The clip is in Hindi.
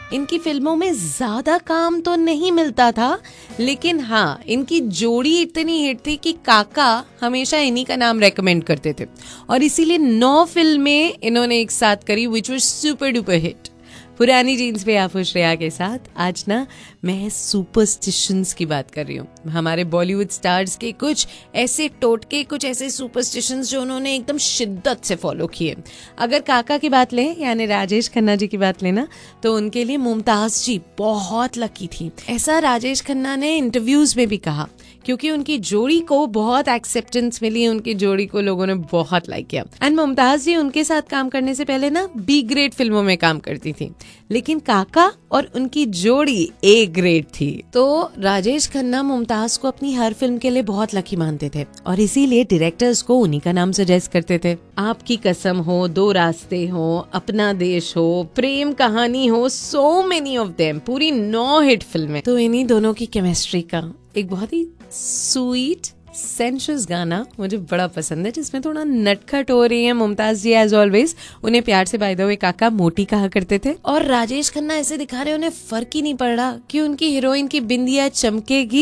इनकी फिल्मों में ज्यादा काम तो नहीं मिलता था, लेकिन हाँ इनकी जोड़ी इतनी हिट थी कि काका हमेशा इन्हीं का नाम रेकमेंड करते थे और इसीलिए 9 फिल्में इन्होंने एक साथ करी which was super duper hit. पुरानी जीन्स पे आप श्रेया के साथ आज ना मैं सुपरस्टिशंस की बात कर रही हूँ। हमारे बॉलीवुड स्टार्स के कुछ ऐसे टोटके, कुछ ऐसे सुपरस्टिशंस जो उन्होंने एकदम शिद्दत से फॉलो किए। अगर काका की बात लें यानी राजेश खन्ना जी की बात लेना तो उनके लिए मुमताज जी बहुत लकी थी। ऐसा राजेश खन्ना ने इंटरव्यूज में भी कहा क्योंकि उनकी जोड़ी को बहुत एक्सेप्टेंस मिली, उनकी जोड़ी को लोगों ने बहुत लाइक किया। एंड मुमताज जी उनके साथ काम करने से पहले ना बी ग्रेड फिल्मों में काम करती थी, लेकिन काका और उनकी जोड़ी ए ग्रेड थी। तो राजेश खन्ना मुमताज को अपनी हर फिल्म के लिए बहुत लकी मानते थे और इसीलिए डायरेक्टर्स को उन्हीं का नाम सजेस्ट करते थे। आपकी कसम हो, दो रास्ते हो, अपना देश हो, प्रेम कहानी हो, सो मेनी ऑफ देम, पूरी 9 हिट फिल्में। तो इन्हीं दोनों की केमिस्ट्री का एक बहुत ही स्वीट सेंशुअस गाना मुझे बड़ा पसंद है जिसमें थोड़ा नटखट हो रही है मुमताज जी एज ऑलवेज। उन्हें प्यार से बाय द वे काका मोटी कहा करते थे और राजेश खन्ना ऐसे दिखा रहे उन्हें फर्क ही नहीं पड़ रहा कि उनकी हीरोइन की बिंदिया चमकेगी